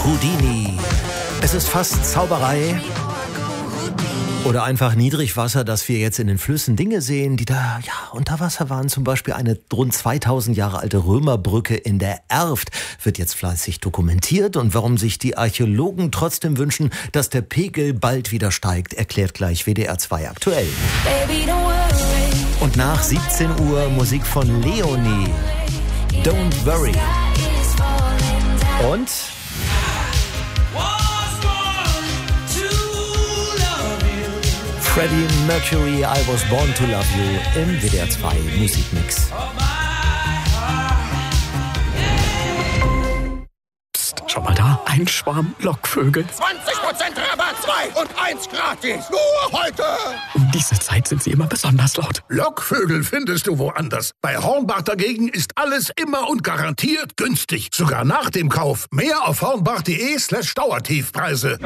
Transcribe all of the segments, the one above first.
Houdini. Es ist fast Zauberei. Oder einfach Niedrigwasser, dass wir jetzt in den Flüssen Dinge sehen, die da unter Wasser waren. Zum Beispiel eine rund 2000 Jahre alte Römerbrücke in der Erft wird jetzt fleißig dokumentiert. Und warum sich die Archäologen trotzdem wünschen, dass der Pegel bald wieder steigt, erklärt gleich WDR 2 aktuell. Und nach 17 Uhr Musik von Leonie. Don't Worry. Und Freddie Mercury, I Was Born to Love You im WDR 2 Musikmix. Psst, schau mal da, ein Schwarm Lockvögel. 20% Rabatt, 2 und 1 gratis. Nur heute. Um diese Zeit sind sie immer besonders laut. Lockvögel findest du woanders. Bei Hornbach dagegen ist alles immer und garantiert günstig. Sogar nach dem Kauf. Mehr auf hornbach.de/Dauertiefpreise.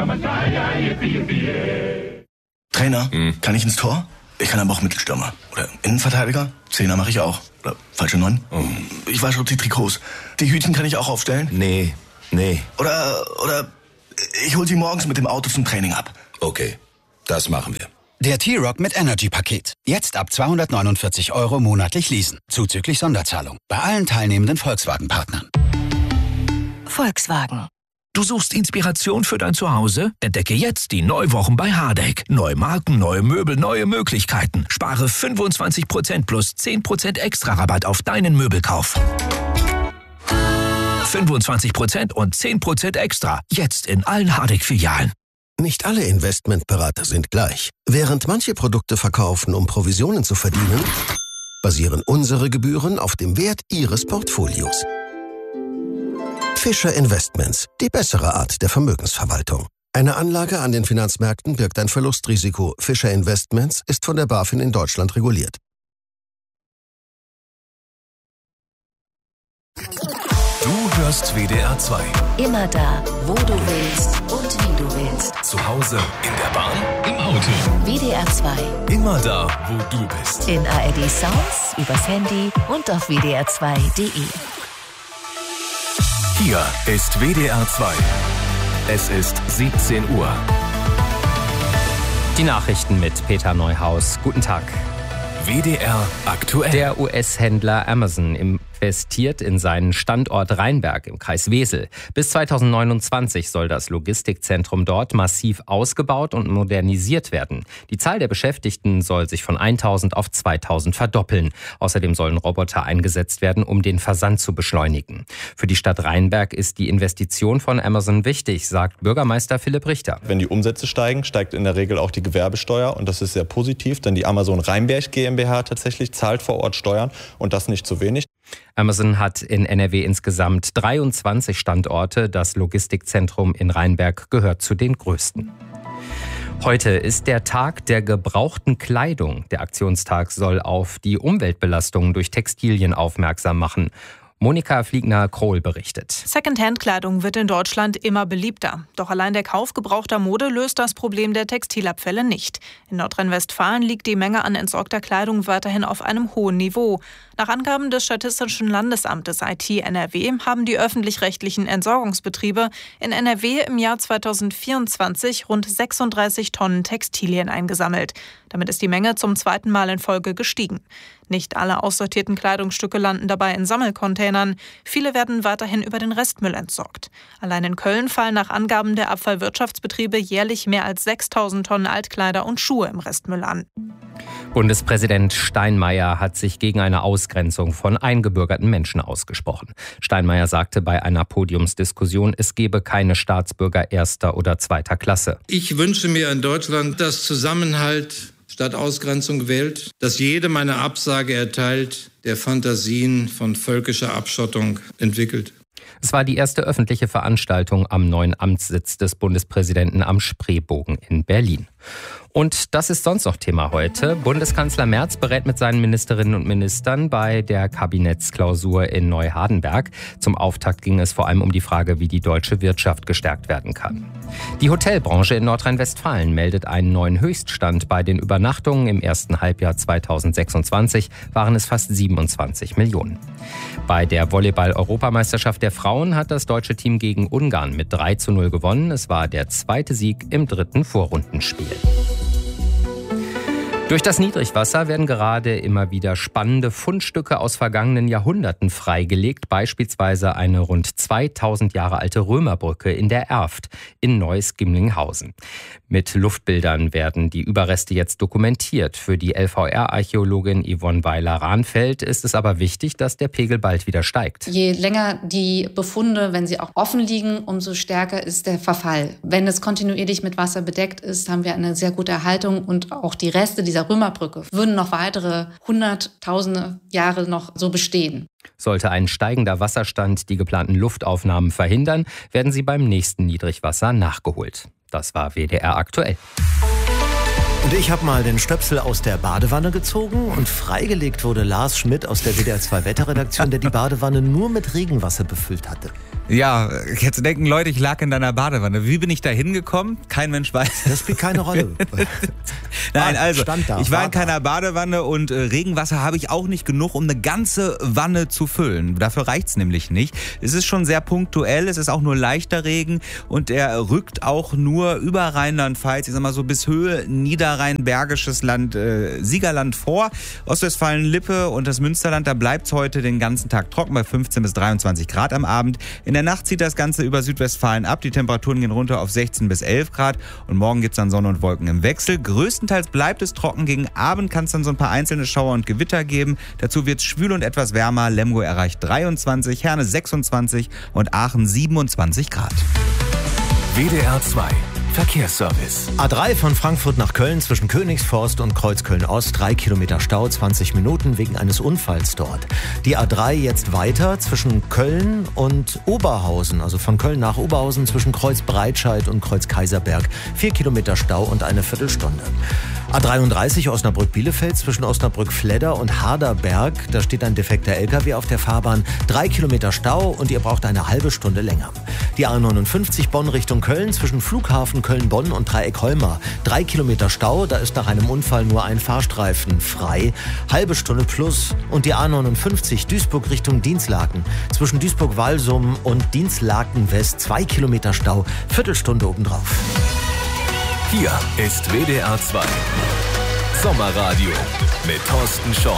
Trainer, kann ich ins Tor? Ich kann aber auch Mittelstürmer. Oder Innenverteidiger? Zehner mache ich auch. Oder falsche 9? Ich wasche auch die Trikots. Die Hütchen kann ich auch aufstellen? Nee. Oder ich hol sie morgens mit dem Auto zum Training ab. Okay, das machen wir. Der T-Rock mit Energy-Paket. Jetzt ab 249 € monatlich leasen. Zuzüglich Sonderzahlung. Bei allen teilnehmenden Volkswagen-Partnern. Volkswagen. Du suchst Inspiration für dein Zuhause? Entdecke jetzt die Neuwochen bei Hardegg. Neue Marken, neue Möbel, neue Möglichkeiten. Spare 25% plus 10% extra Rabatt auf deinen Möbelkauf. 25% und 10% extra. Jetzt in allen Hardegg-Filialen. Nicht alle Investmentberater sind gleich. Während manche Produkte verkaufen, um Provisionen zu verdienen, basieren unsere Gebühren auf dem Wert Ihres Portfolios. Fischer Investments, die bessere Art der Vermögensverwaltung. Eine Anlage an den Finanzmärkten birgt ein Verlustrisiko. Fischer Investments ist von der BaFin in Deutschland reguliert. Du hörst WDR 2. Immer da, wo du willst und wie du willst. Zu Hause, in der Bahn, im Auto. WDR 2. Immer da, wo du bist. In ARD Sounds, übers Handy und auf wdr2.de. Hier ist WDR 2. Es ist 17 Uhr. Die Nachrichten mit Peter Neuhaus. Guten Tag. WDR aktuell. Der US-Händler Amazon investiert in seinen Standort Rheinberg im Kreis Wesel. Bis 2029 soll das Logistikzentrum dort massiv ausgebaut und modernisiert werden. Die Zahl der Beschäftigten soll sich von 1000 auf 2000 verdoppeln. Außerdem sollen Roboter eingesetzt werden, um den Versand zu beschleunigen. Für die Stadt Rheinberg ist die Investition von Amazon wichtig, sagt Bürgermeister Philipp Richter. Wenn die Umsätze steigen, steigt in der Regel auch die Gewerbesteuer und das ist sehr positiv, denn die Amazon Rheinberg GmbH tatsächlich zahlt vor Ort Steuern und das nicht zu wenig. Amazon hat in NRW insgesamt 23 Standorte. Das Logistikzentrum in Rheinberg gehört zu den größten. Heute ist der Tag der gebrauchten Kleidung. Der Aktionstag soll auf die Umweltbelastungen durch Textilien aufmerksam machen. Monika Fliegner-Krohl berichtet. Secondhand-Kleidung wird in Deutschland immer beliebter. Doch allein der Kauf gebrauchter Mode löst das Problem der Textilabfälle nicht. In Nordrhein-Westfalen liegt die Menge an entsorgter Kleidung weiterhin auf einem hohen Niveau. Nach Angaben des Statistischen Landesamtes IT-NRW haben die öffentlich-rechtlichen Entsorgungsbetriebe in NRW im Jahr 2024 rund 36 Tonnen Textilien eingesammelt. Damit ist die Menge zum zweiten Mal in Folge gestiegen. Nicht alle aussortierten Kleidungsstücke landen dabei in Sammelcontainern. Viele werden weiterhin über den Restmüll entsorgt. Allein in Köln fallen nach Angaben der Abfallwirtschaftsbetriebe jährlich mehr als 6000 Tonnen Altkleider und Schuhe im Restmüll an. Bundespräsident Steinmeier hat sich gegen eine Ausgrenzung von eingebürgerten Menschen ausgesprochen. Steinmeier sagte bei einer Podiumsdiskussion, es gebe keine Staatsbürger erster oder zweiter Klasse. Ich wünsche mir in Deutschland, dass Zusammenhalt statt Ausgrenzung wählt, dass jedem eine Absage erteilt, der Fantasien von völkischer Abschottung entwickelt. Es war die erste öffentliche Veranstaltung am neuen Amtssitz des Bundespräsidenten am Spreebogen in Berlin. Und das ist sonst noch Thema heute. Bundeskanzler Merz berät mit seinen Ministerinnen und Ministern bei der Kabinettsklausur in Neuhardenberg. Zum Auftakt ging es vor allem um die Frage, wie die deutsche Wirtschaft gestärkt werden kann. Die Hotelbranche in Nordrhein-Westfalen meldet einen neuen Höchststand. Bei den Übernachtungen im ersten Halbjahr 2026 waren es fast 27 Millionen. Bei der Volleyball-Europameisterschaft der Frauen hat das deutsche Team gegen Ungarn mit 3:0 gewonnen. Es war der zweite Sieg im 3. Vorrundenspiel. Durch das Niedrigwasser werden gerade immer wieder spannende Fundstücke aus vergangenen Jahrhunderten freigelegt, beispielsweise eine rund 2000 Jahre alte Römerbrücke in der Erft in Neuss-Gimlinghausen. Mit Luftbildern werden die Überreste jetzt dokumentiert. Für die LVR-Archäologin Yvonne Weiler-Rahnfeld ist es aber wichtig, dass der Pegel bald wieder steigt. Je länger die Befunde, wenn sie auch offen liegen, umso stärker ist der Verfall. Wenn es kontinuierlich mit Wasser bedeckt ist, haben wir eine sehr gute Erhaltung und auch die Reste dieser Römerbrücke würden noch weitere hunderttausende Jahre noch so bestehen. Sollte ein steigender Wasserstand die geplanten Luftaufnahmen verhindern, werden sie beim nächsten Niedrigwasser nachgeholt. Das war WDR aktuell. Und ich habe mal den Stöpsel aus der Badewanne gezogen und freigelegt wurde Lars Schmidt aus der WDR 2 Wetterredaktion, der die Badewanne nur mit Regenwasser befüllt hatte. Ja, jetzt denken Leute, ich lag in deiner Badewanne. Wie bin ich da hingekommen? Kein Mensch weiß. Das spielt keine Rolle. Nein, also, ich war in keiner Badewanne und Regenwasser habe ich auch nicht genug, um eine ganze Wanne zu füllen. Dafür reicht's nämlich nicht. Es ist schon sehr punktuell, es ist auch nur leichter Regen und er rückt auch nur über Rheinland-Pfalz, ich sag mal so bis Höhe Niederrhein-Bergisches Land, Siegerland vor. Ostwestfalen-Lippe und das Münsterland, da bleibt's heute den ganzen Tag trocken bei 15 bis 23 Grad am Abend. In der Nacht zieht das Ganze über Südwestfalen ab. Die Temperaturen gehen runter auf 16 bis 11 Grad. Und morgen gibt es dann Sonne und Wolken im Wechsel. Größtenteils bleibt es trocken. Gegen Abend kann es dann so ein paar einzelne Schauer und Gewitter geben. Dazu wird es schwül und etwas wärmer. Lemgo erreicht 23, Herne 26 und Aachen 27 Grad. WDR 2 Verkehrsservice. A3 von Frankfurt nach Köln zwischen Königsforst und Kreuzköln-Ost. 3 Kilometer Stau, 20 Minuten wegen eines Unfalls dort. Die A3 jetzt weiter zwischen Köln und Oberhausen, also von Köln nach Oberhausen zwischen Kreuz-Breitscheid und Kreuz-Kaiserberg. 4 Kilometer Stau und eine Viertelstunde. A33 Osnabrück-Bielefeld zwischen Osnabrück-Fledder und Harderberg. Da steht ein defekter LKW auf der Fahrbahn. 3 Kilometer Stau und ihr braucht eine halbe Stunde länger. Die A59 Bonn Richtung Köln zwischen Flughafen Köln-Bonn und Dreieck-Holmer. 3 Kilometer Stau, da ist nach einem Unfall nur ein Fahrstreifen frei. Halbe Stunde plus. Und die A59 Duisburg Richtung Dinslaken. Zwischen Duisburg-Walsum und Dinslaken-West 2 Kilometer Stau. Viertelstunde obendrauf. Hier ist WDR 2 Sommerradio mit Thorsten Schorn.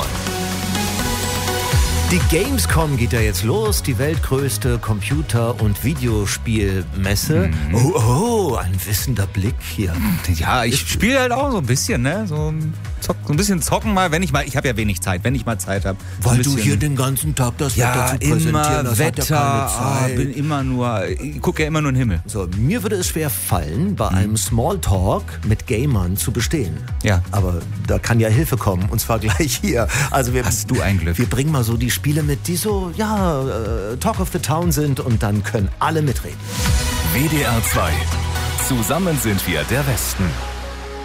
Die Gamescom geht ja jetzt los, die weltgrößte Computer- und Videospielmesse. Oh, ein wissender Blick hier. Ja, ich spiele halt auch so ein bisschen, ne? So ein bisschen zocken mal, wenn ich mal, ich habe ja wenig Zeit, wenn ich mal Zeit habe. Weil du hier den ganzen Tag das Wetter zu präsentieren, das Wetter, hat ja keine Zeit. Ich gucke ja immer nur in den Himmel. So, mir würde es schwer fallen, bei einem Smalltalk mit Gamern zu bestehen. Ja. Aber da kann ja Hilfe kommen, und zwar gleich hier. Also hast du ein Glück. Wir bringen mal so die Spiele mit, die so, Talk of the Town sind, und dann können alle mitreden. WDR 2. Zusammen sind wir der Westen.